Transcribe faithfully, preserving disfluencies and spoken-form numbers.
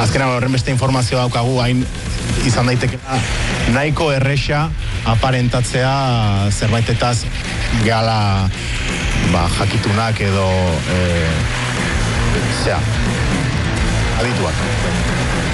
azkenan horren beste informazio daukagu, hain izan daitekena nahiko erresa aparentatzea zerbaitetaz gehala ba, jakitunak edo e, zea, adituak.